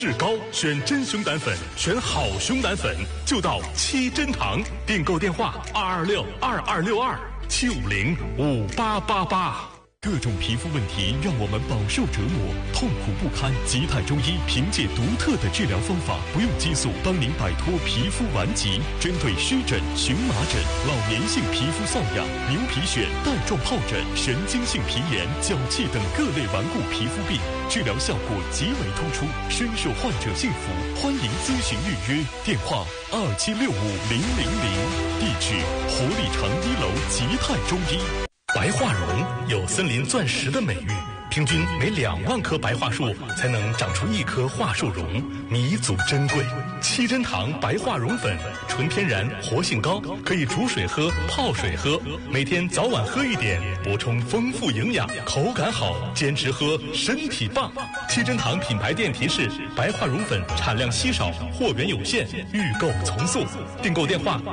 志高选真熊胆粉，选好熊胆粉就到七珍堂。订购电话226226275058888。各种皮肤问题让我们饱受折磨，痛苦不堪。吉泰中医凭借独特的治疗方法，不用激素，帮您摆脱皮肤顽疾。针对湿疹、荨麻疹、老年性皮肤瘙痒、牛皮癣、带状疱疹、神经性皮炎、脚气等各类顽固皮肤病，治疗效果极为突出，深受患者信服。欢迎咨询预约，电话27650000，地址活力城1楼吉泰中医。白桦榕有森林钻石的美誉，平均每2万棵白桦树才能长出1棵桦树榕，弥足珍贵。七珍堂白桦榕粉，纯天然，活性高，可以煮水喝、泡水喝，每天早晚喝一点，补充丰富营养，口感好，坚持喝身体棒。七珍堂品牌店提示：白桦榕粉产量稀少，货源有限，预购从速。订购电话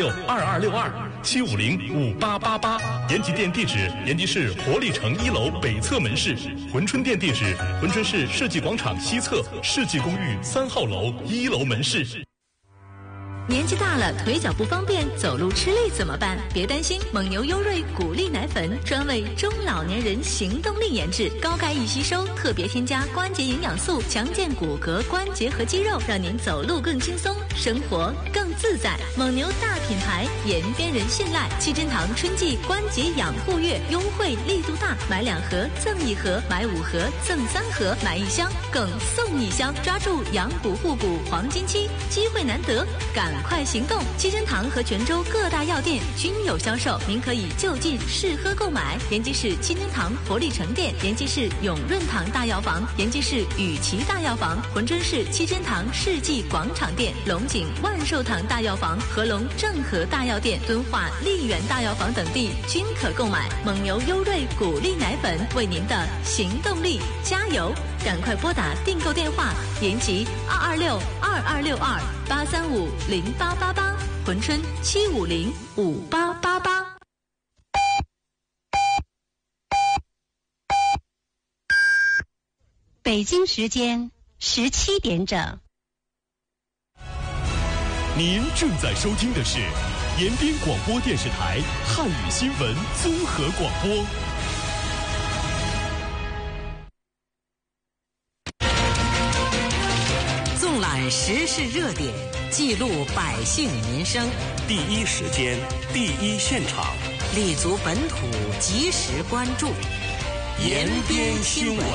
226226275058888。延吉店地址：延吉市活力城1楼北侧门市。珲春店地址：珲春市世纪广场西侧世纪公寓3号楼1楼门市。 年纪大了，腿脚不方便，走路吃力怎么办？别担心，蒙牛优瑞谷粒奶粉专为中老年人行动力研制，高钙易吸收，特别添加关节营养素，强健骨骼、关节和肌肉，让您走路更轻松，生活更自在。蒙牛大品牌，延边人信赖。七珍堂春季关节养护月优惠力度大，买2盒赠1盒，买5盒赠3盒，买1箱更送1箱，抓住养骨护骨黄金期，机会难得，赶快行动！七珍堂和泉州各大药店均有销售，您可以就近试喝购买。延吉市七珍堂活力城店、延吉市永润堂大药房、延吉市雨琦大药房、珲春市七珍堂世纪广场店、龙井万寿堂大药房、合龙正和大药店、敦化丽园大药房等地均可购买。蒙牛优瑞谷粒奶粉为您的行动力加油！赶快拨打订购电话：延吉226226283508888，珲春7505888。 北京时间17点整。 您正在收听的是延边广播电视台汉语新闻综合广播。 纵览时事热点，记录百姓民生， 第一时间，第一现场， 立足本土，及时关注， 延边新闻。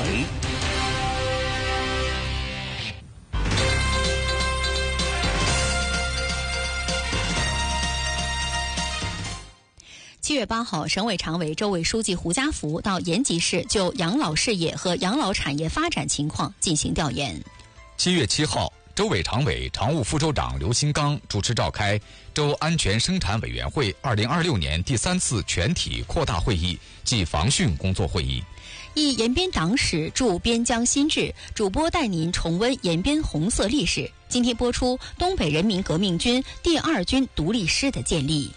7月8号，省委常委、州委书记胡家福到延吉市就养老事业和养老产业发展情况进行调研。 7月7号，州委常委、常务副州长刘新刚主持召开州安全生产委员会2026年第3次全体扩大会议暨防汛工作会议。 忆延边党史驻边疆新志，主播带您重温延边红色历史。今天播出东北人民革命军第2军独立师的建立。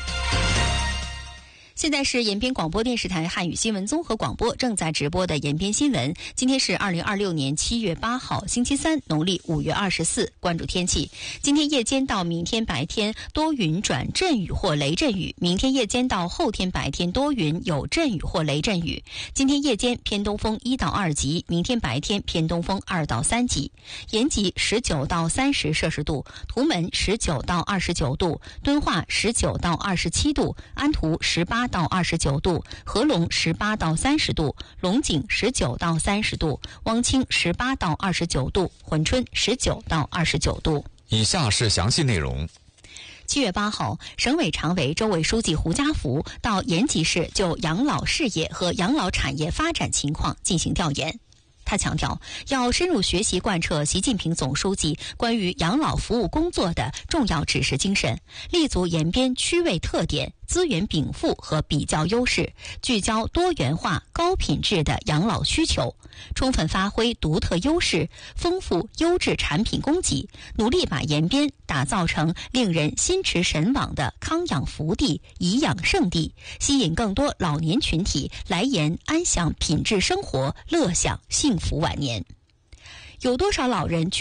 现在是延边广播电视台汉语新闻综合广播正在直播的延边新闻。今天是2026年7月8号，星期三，农历5月24。关注天气，今天夜间到明天白天多云转阵雨或雷阵雨，明天夜间到后天白天多云有阵雨或雷阵雨。今天夜间偏东风1到2级，明天白天偏东风2到3级。延吉19到30摄氏度，图门19到29度，敦化19到27度，安图18到29度，合龙18到30度，龙井19到30度，汪清18到29度，珲春19到29度。 以下是详细内容。 7月8号，省委常委、州委书记胡家福到延吉市就养老事业和养老产业发展情况进行调研。他强调，要深入学习贯彻习近平总书记关于养老服务工作的重要指示精神，立足延边区位特点、资源禀赋和比较优势，聚焦多元化、高品质的养老需求，充分发挥独特优势，丰富优质产品供给，努力把延边打造成令人心驰神往的康养福地、颐养圣地，吸引更多老年群体来延安享品质生活，乐享幸福晚年。 有多少老人